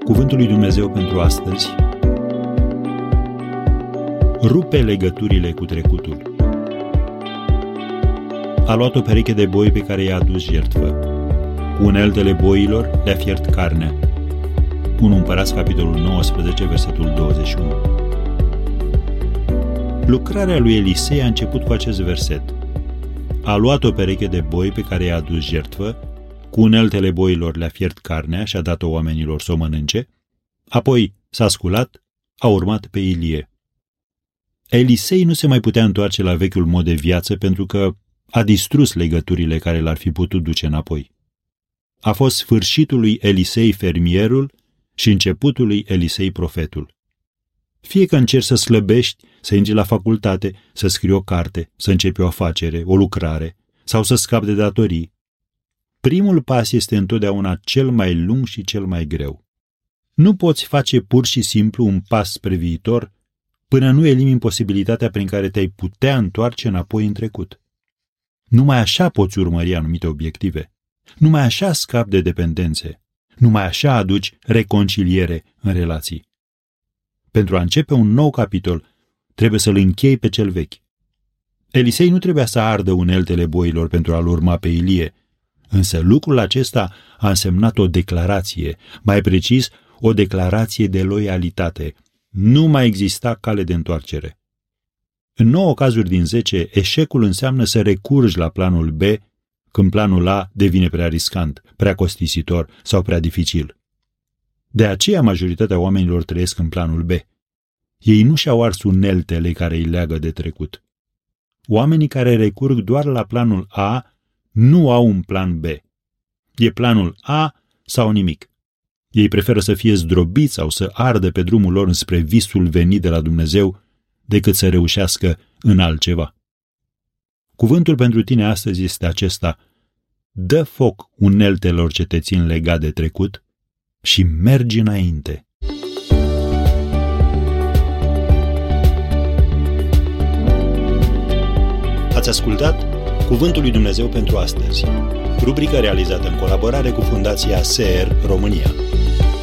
Cuvântul lui Dumnezeu pentru astăzi: rupe legăturile cu trecutul. A luat o pereche de boi pe care i-a adus jertfă. Cu uneltele boilor le-a fiert carnea. 1 Împărați, capitolul 19, versetul 21. Lucrarea lui Elisei a început cu acest verset. A luat o pereche de boi pe care i-a adus jertfă, cu uneltele boilor le-a fiert carnea și a dat-o oamenilor să o mănânce, apoi s-a sculat, a urmat pe Ilie. Elisei nu se mai putea întoarce la vechiul mod de viață pentru că a distrus legăturile care l-ar fi putut duce înapoi. A fost sfârșitul lui Elisei fermierul și începutul lui Elisei profetul. Fie că încerci să slăbești, să intri la facultate, să scrii o carte, să începi o afacere, o lucrare sau să scapi de datorii, primul pas este întotdeauna cel mai lung și cel mai greu. Nu poți face pur și simplu un pas spre viitor până nu elimini posibilitatea prin care te-ai putea întoarce înapoi în trecut. Numai așa poți urmări anumite obiective. Numai așa scapi de dependențe. Numai așa aduci reconciliere în relații. Pentru a începe un nou capitol, trebuie să-l închei pe cel vechi. Elisei nu trebuia să ardă uneltele boilor pentru a-l urma pe Ilie, însă lucrul acesta a însemnat o declarație, mai precis, o declarație de loialitate. Nu mai exista cale de întoarcere. În 9 cazuri din 10, eșecul înseamnă să recurgi la planul B când planul A devine prea riscant, prea costisitor sau prea dificil. De aceea majoritatea oamenilor trăiesc în planul B. Ei nu și-au ars uneltele care îi leagă de trecut. Oamenii care recurg doar la planul A nu au un plan B. E planul A sau nimic. Ei preferă să fie zdrobiți sau să ardă pe drumul lor înspre visul venit de la Dumnezeu decât să reușească în altceva. Cuvântul pentru tine astăzi este acesta: dă foc uneltelor ce te țin legat de trecut și mergi înainte. Ați ascultat Cuvântul lui Dumnezeu pentru astăzi, rubrica realizată în colaborare cu Fundația SER România.